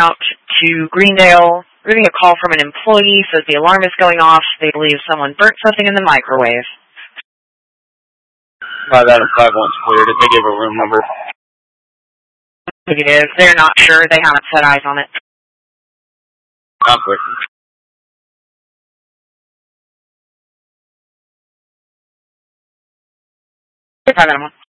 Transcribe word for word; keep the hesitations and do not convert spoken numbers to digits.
out to Greendale. Receiving a call from an employee, says the alarm is going off. They believe someone burnt something in the microwave. Five out of five one's clear. Did they give a room number? Negative. They're not sure. They haven't set eyes on it. Conflict. Five out of one.